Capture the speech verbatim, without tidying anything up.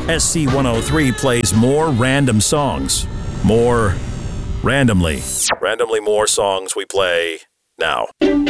S C one oh three plays more random songs. More randomly. Randomly more songs we play now.